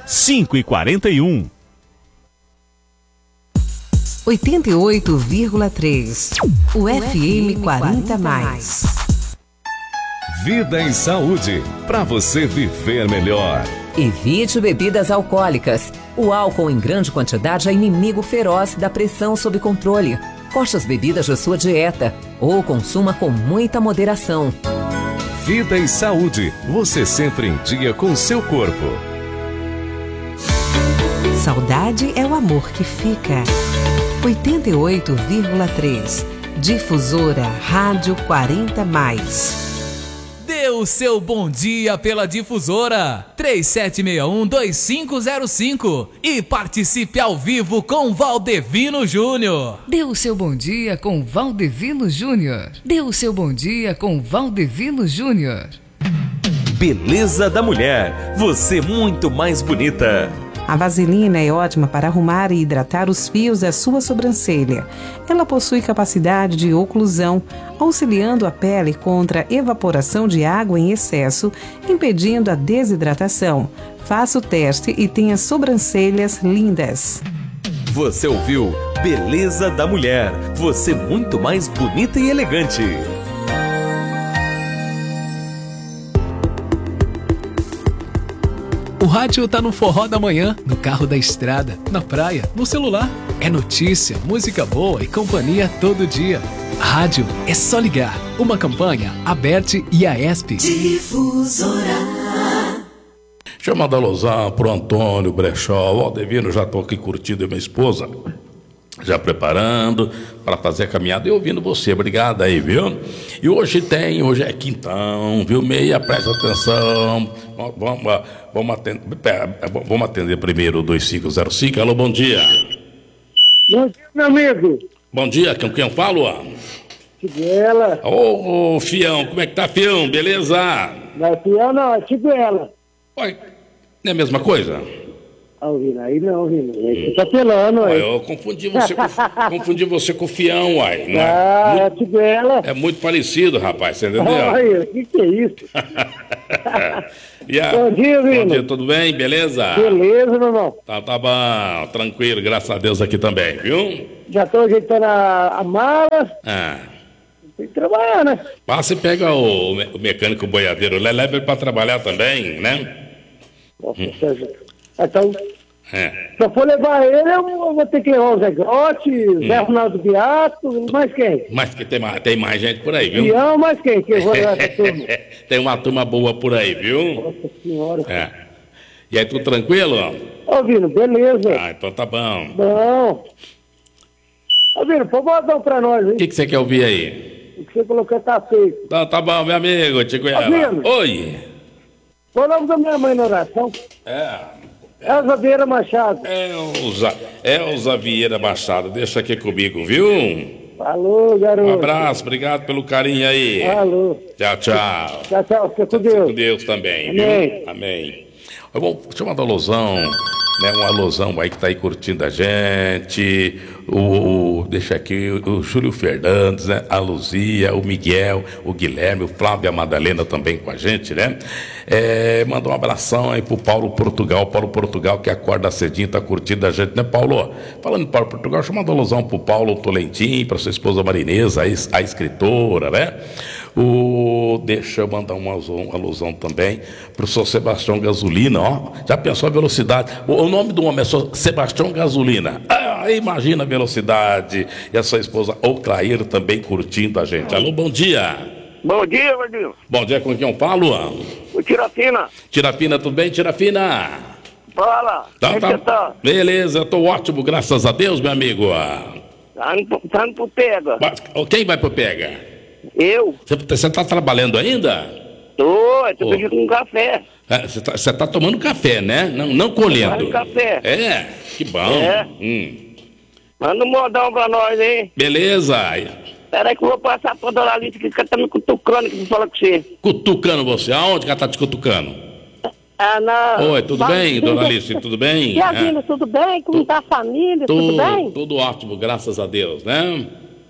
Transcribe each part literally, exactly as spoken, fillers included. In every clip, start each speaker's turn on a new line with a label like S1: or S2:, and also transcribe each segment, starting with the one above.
S1: cinco e quarenta e um.
S2: oitenta e oito vírgula três. O F M quarenta mais.
S1: Vida em saúde, para você viver melhor.
S3: Evite bebidas alcoólicas. O álcool em grande quantidade é inimigo feroz da pressão sob controle. Corte as bebidas da sua dieta ou consuma com muita moderação.
S1: Vida e saúde, você sempre em dia com seu corpo.
S2: Saudade é o amor que fica. oitenta e oito vírgula três. Difusora Rádio quarenta mais.
S4: Dê o seu bom dia pela Difusora três sete seis um, dois cinco zero cinco e participe ao vivo com Valdevino Júnior.
S5: Dê o seu bom dia com Valdevino Júnior. Dê o seu bom dia com Valdevino Júnior.
S1: Beleza da mulher, você muito mais bonita.
S2: A vaselina é ótima para arrumar e hidratar os fios da sua sobrancelha. Ela possui capacidade de oclusão, auxiliando a pele contra a evaporação de água em excesso, impedindo a desidratação. Faça o teste e tenha sobrancelhas lindas.
S1: Você ouviu Beleza da Mulher, você muito mais bonita e elegante.
S6: O rádio tá no forró da manhã, no carro da estrada, na praia, no celular. É notícia, música boa e companhia todo dia. Rádio é só ligar. Uma campanha, Aberte e a ESP.
S7: Difusora.
S8: Chama da Lozão pro Antônio Brechó. O Valdevino, já tô aqui curtindo, e minha esposa já preparando para fazer a caminhada e ouvindo você. Obrigado aí, viu? E hoje tem, hoje é quintão, viu? Meia, presta atenção. Vamos, vamos, atender, vamos atender primeiro o dois cinco zero cinco. Alô, bom dia.
S9: Bom dia, meu amigo.
S8: Bom dia, com quem eu falo?
S9: Tiguela.
S8: Ô, ô, Fião, como é que tá, Fião? Beleza?
S9: Não é Fião, não, é Tiguela.
S8: Oi, não é a mesma coisa?
S9: Ah, Vina, aí não, Vina. Você tá pelando, aí.
S8: Eu confundi você com, confundi você com o Fião, uai. Não
S9: ah,
S8: é,
S9: é Tiguela.
S8: É muito parecido, rapaz, você entendeu?
S9: Olha, o que que é isso?
S8: E a...
S9: Bom dia, Vina.
S8: Bom dia, tudo bem? Beleza?
S9: Beleza, meu irmão.
S8: Tá, tá bom, tranquilo, graças a Deus aqui também, viu?
S9: Já tô ajeitando a, a mala.
S8: Ah.
S9: Tem que trabalhar, né?
S8: Passa e pega o, o mecânico boiadeiro, leva ele pra trabalhar também, né?
S9: Nossa, hum. Então,
S8: é.
S9: se eu for levar ele, eu vou ter que levar o Zé Grote, hum. Zé Ronaldo Beato, mais quem?
S8: Mas que tem, tem mais gente por aí, viu?
S9: Fião, mais quem? Que eu vou levar essa turma?
S8: Tem uma turma boa por aí, viu?
S9: Nossa senhora.
S8: É. E aí, tudo tranquilo?
S9: Ô, Vino, beleza.
S8: Ah, então tá bom.
S9: Bom. Ô, Vino, por favor, pra nós, hein?
S8: O que, que você quer ouvir aí?
S9: O que você colocou tá feio.
S8: Então tá bom, meu amigo, Tico ela. Oi.
S9: Foi logo da minha mãe na oração.
S8: É.
S9: Elza Vieira Machado.
S8: Elza, Elza Vieira Machado, deixa aqui comigo, viu?
S9: Falou, garoto.
S8: Um abraço, obrigado pelo carinho aí.
S9: Falou.
S8: Tchau, tchau.
S9: Tchau, tchau, fica com Deus.
S8: Com Deus também,
S9: Amém.
S8: Viu? Amém. Bom, chama da alusão, né? Uma alusão aí que tá aí curtindo a gente. O, o deixa aqui o Júlio Fernandes, né? A Luzia, o Miguel, o Guilherme, o Flávio e a Madalena também com a gente, né? É, mandar um abração aí pro Paulo Portugal, Paulo Portugal que acorda cedinho, tá curtindo a gente, né, Paulo? Falando em Paulo Portugal, chama uma alusão pro Paulo Tolentim, pra sua esposa Marinesa, a, a escritora, né? O, deixa eu mandar uma alusão, uma alusão também pro seu Sebastião Gasolina, ó. Já pensou a velocidade? O, o nome do homem é só Sebastião Gasolina. Ah, imagina a velocidade. E a sua esposa Oclair também curtindo a gente. Alô, bom dia.
S10: Bom dia, Vadinho.
S8: Bom dia, com quem eu falo?
S10: O Tirafina.
S8: Tirafina, tudo bem, Tirafina?
S10: Fala.
S8: Tá, tá. tá? Beleza, eu tô ótimo, graças a Deus, meu amigo.
S10: Tá indo, tá indo pro Pega.
S8: Quem vai pro Pega?
S10: Eu.
S8: Você tá trabalhando ainda?
S10: Tô, eu tô pedindo um café.
S8: Você tá, você tá tomando café, né? Não, não colhendo.
S10: Café.
S8: É, que bom.
S10: É.
S8: Hum.
S10: Manda um modão pra nós, hein?
S8: Beleza.
S10: Peraí que eu vou passar pra Dona Alice, que ela tá me cutucando aqui pra falar com você.
S8: Cutucando você? Aonde que ela tá te cutucando?
S10: Ah, não.
S8: Oi, tudo
S10: Mas,
S8: bem, Dona Alice? Tudo bem?
S10: E a Vina, é. tudo bem? Como tu, tá a família?
S8: Tu,
S10: tudo bem?
S8: Tudo ótimo, graças a Deus, né?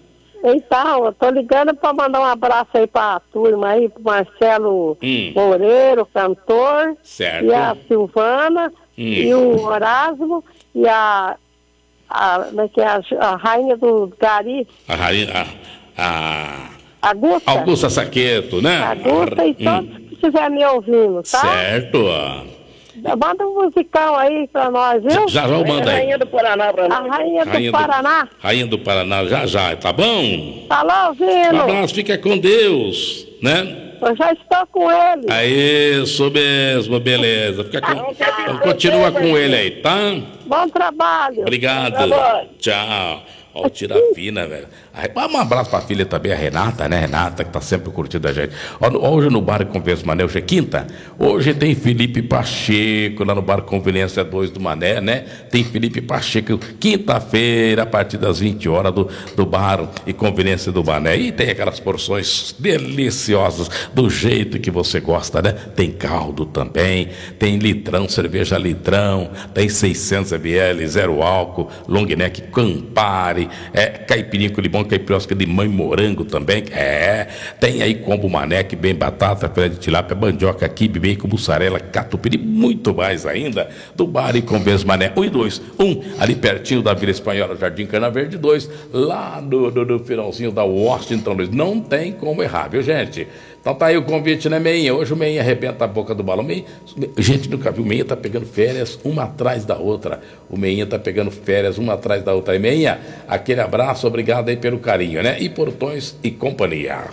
S7: Então, eu tô ligando para mandar um abraço aí pra turma aí, pro Marcelo
S8: Hum.
S7: Moreiro, cantor.
S8: Certo.
S7: E a Silvana,
S8: Hum.
S7: e o Horásimo, e a, a, como é que é, a, a rainha do Gari,
S8: A rainha. A, a
S7: Augusta.
S8: Augusta Saqueto, né?
S7: Augusta e
S8: Hum.
S7: todos que estiverem me ouvindo, tá?
S8: Certo.
S7: Manda um musical aí pra nós, viu?
S8: Já já eu mando aí.
S10: Rainha do Paraná pra
S7: A
S10: nós.
S7: rainha do
S8: Rainha do-
S7: Paraná.
S8: Rainha do Paraná, já já, tá bom?
S7: Tá lá
S8: Um
S7: ouvindo?
S8: abraço, fica com Deus, né?
S7: Eu já estou com ele.
S8: É isso mesmo, beleza. Fica com... Então, continua com ele aí, tá?
S7: Bom trabalho.
S8: Obrigado. Tchau. Ó, o tira fina, velho. Aí, um abraço pra filha também, a Renata, né? Renata, que tá sempre curtindo a gente. Ó, no- hoje no Bar Conveniência Mané, hoje é quinta. Hoje tem Felipe Pacheco, lá no Bar Conveniência dois do Mané, né? Tem Felipe Pacheco, quinta-feira, a partir das vinte horas, do, do Bar e Conveniência do Mané. E tem aquelas porções deliciosas, do jeito que você gosta, né? Tem caldo também, tem litrão, cerveja litrão, tem seiscentos mililitros, zero álcool, long neck, Campari, é, caipirinha com limão, caipirosca de mãe morango também, é, tem aí combo maneque, bem batata, filé de tilápia, mandioca, quibe, bacon, mussarela, catupiry, muito mais ainda, do Bar e Conveniência Mané, um e dois, um, ali pertinho da Vila Espanhola, Jardim Cana Verde, dois, lá no, no, no finalzinho da Washington, Luiz, não tem como errar, viu gente? Então tá aí o convite, né, Meinha? Hoje o Meinha arrebenta a boca do balão. Meinha, gente, nunca viu, o Meinha tá pegando férias uma atrás da outra. O Meinha tá pegando férias uma atrás da outra. E Meinha, aquele abraço, obrigado aí pelo carinho, né? E Portões e Companhia.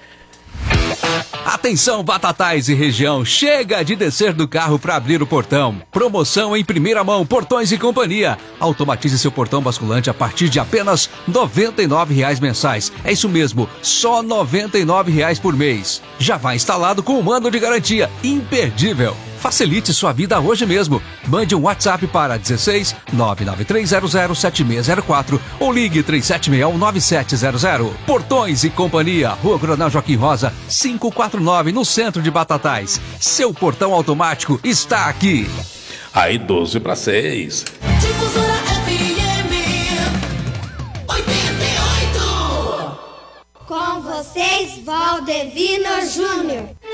S11: Atenção, Batatais e região, chega de descer do carro para abrir o portão. Promoção em primeira mão, Portões e Companhia. Automatize seu portão basculante a partir de apenas noventa e nove reais mensais. É isso mesmo, só noventa e nove reais por mês. Já vai instalado com um ano de garantia, imperdível. Facilite sua vida hoje mesmo. Mande um WhatsApp para dezesseis nove nove três zero zero sete seis zero quatro ou ligue três sete seis um nove sete zero zero. Portões e Companhia, Rua Coronel Joaquim Rosa, quinhentos e quarenta e nove, no centro de Batatais. Seu portão automático está aqui.
S8: Aí, doze para seis.
S12: Difusora F M oitenta e oito.
S13: Com vocês, Valdevino Júnior.